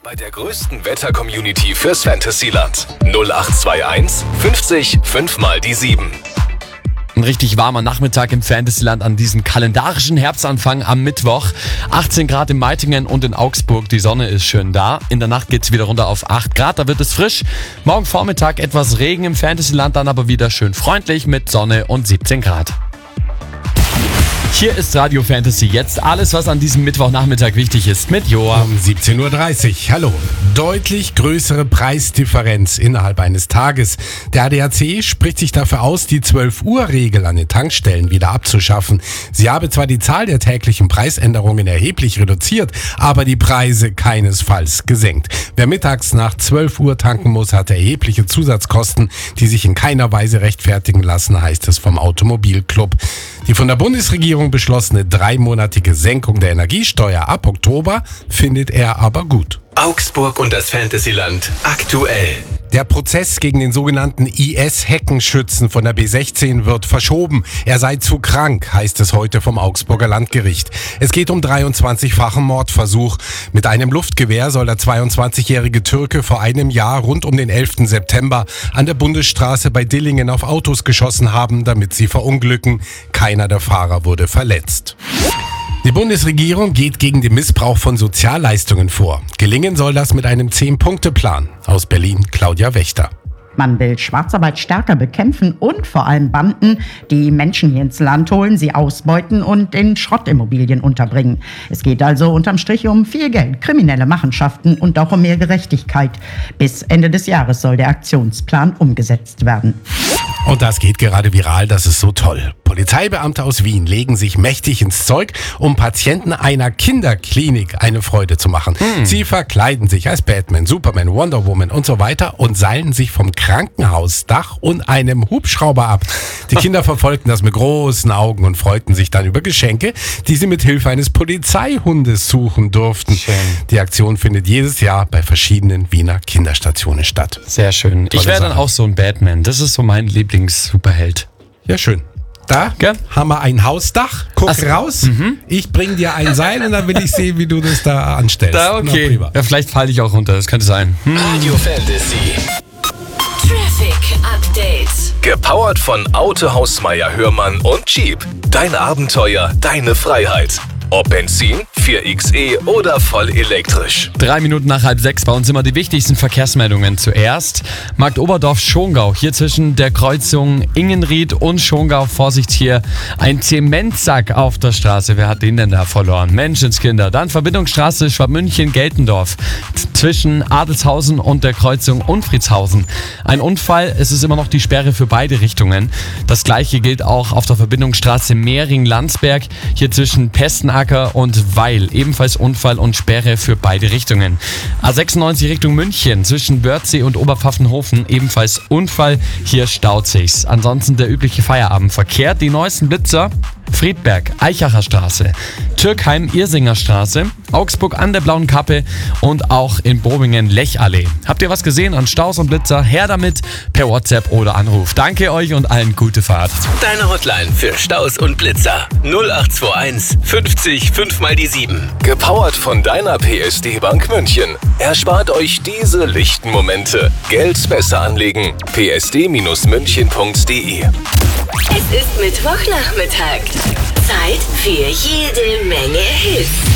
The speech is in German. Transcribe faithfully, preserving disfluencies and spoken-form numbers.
Bei der größten Wetter-Community fürs Fantasyland. null acht zwei eins fünfzig fünf mal die sieben. Ein richtig warmer Nachmittag im Fantasyland an diesem kalendarischen Herbstanfang am Mittwoch. achtzehn Grad in Meitingen und in Augsburg. Die Sonne ist schön da. In der Nacht geht's wieder runter auf acht Grad. Da wird es frisch. Morgen Vormittag etwas Regen im Fantasyland, dann aber wieder schön freundlich mit Sonne und siebzehn Grad. Hier ist Radio Fantasy jetzt. Alles, was an diesem Mittwochnachmittag wichtig ist, mit Joa. Um siebzehn Uhr dreißig. Hallo. Deutlich größere Preisdifferenz innerhalb eines Tages. Der A D A C spricht sich dafür aus, die zwölf Uhr Regel an den Tankstellen wieder abzuschaffen. Sie habe zwar die Zahl der täglichen Preisänderungen erheblich reduziert, aber die Preise keinesfalls gesenkt. Wer mittags nach zwölf Uhr tanken muss, hat erhebliche Zusatzkosten, die sich in keiner Weise rechtfertigen lassen, heißt es vom Automobilclub. Die von der Bundesregierung beschlossene dreimonatige Senkung der Energiesteuer ab Oktober findet er aber gut. Augsburg und das Fantasyland aktuell. Der Prozess gegen den sogenannten I S-Heckenschützen von der B sechzehn wird verschoben. Er sei zu krank, heißt es heute vom Augsburger Landgericht. Es geht um dreiundzwanzigfachen Mordversuch. Mit einem Luftgewehr soll der zweiundzwanzigjährige Türke vor einem Jahr rund um den elften September an der Bundesstraße bei Dillingen auf Autos geschossen haben, damit sie verunglücken. Keiner der Fahrer wurde verletzt. Die Bundesregierung geht gegen den Missbrauch von Sozialleistungen vor. Gelingen soll das mit einem zehn-Punkte-Plan. Aus Berlin, Claudia Wächter. Man will Schwarzarbeit stärker bekämpfen und vor allem Banden, die Menschen hier ins Land holen, sie ausbeuten und in Schrottimmobilien unterbringen. Es geht also unterm Strich um viel Geld, kriminelle Machenschaften und auch um mehr Gerechtigkeit. Bis Ende des Jahres soll der Aktionsplan umgesetzt werden. Und das geht gerade viral, das ist so toll. Polizeibeamte aus Wien legen sich mächtig ins Zeug, um Patienten einer Kinderklinik eine Freude zu machen. Hm. Sie verkleiden sich als Batman, Superman, Wonder Woman und so weiter und seilen sich vom Krankenhausdach und einem Hubschrauber ab. Die Kinder verfolgten das mit großen Augen und freuten sich dann über Geschenke, die sie mit Hilfe eines Polizeihundes suchen durften. Schön. Die Aktion findet jedes Jahr bei verschiedenen Wiener Kinderstationen statt. Sehr schön. Tolle ich wäre dann auch so ein Batman. Das ist so mein Lieblings-Superheld. Ja, schön. Da Gell? haben wir ein Hausdach. Guck so. raus. Mhm. Ich bring dir ein Seil und dann will ich sehen, wie du das da anstellst. Da, okay. Ja, vielleicht falle ich auch runter. Das könnte sein. Hm. Radio Fantasy. Traffic Update. Gepowert von Autohaus Meier Hörmann und Jeep. Dein Abenteuer, deine Freiheit. Ob Benzin, vier X E oder voll elektrisch. Drei Minuten nach halb sechs bei uns immer die wichtigsten Verkehrsmeldungen. Zuerst Marktoberdorf-Schongau. Hier zwischen der Kreuzung Ingenried und Schongau. Vorsicht, hier ein Zementsack auf der Straße. Wer hat den denn da verloren? Menschenskinder. Dann Verbindungsstraße Schwabmünchen-Geltendorf. Zwischen Adelshausen und der Kreuzung Unfriedshausen. Ein Unfall. Es ist immer noch die Sperre für beide Richtungen. Das gleiche gilt auch auf der Verbindungsstraße Mehring-Landsberg. Hier zwischen Pestenacker und Weil. Ebenfalls Unfall und Sperre für beide Richtungen. A sechsundneunzig Richtung München zwischen Wörthsee und Oberpfaffenhofen. Ebenfalls Unfall. Hier staut sich's. Ansonsten der übliche Feierabendverkehr. Die neuesten Blitzer. Friedberg, Eichacher Straße, Türkheim, Irsinger Straße, Augsburg an der Blauen Kappe und auch in Bobingen Lechallee. Habt ihr was gesehen an Staus und Blitzer? Her damit per WhatsApp oder Anruf. Danke euch und allen gute Fahrt. Deine Hotline für Staus und Blitzer. null acht zwei eins fünfzig fünf mal die sieben. Gepowert von deiner P S D Bank München. Erspart euch diese lichten Momente. Geld besser anlegen. p s d münchen punkt d e. Es ist Mittwochnachmittag. Zeit für jede Menge Hits.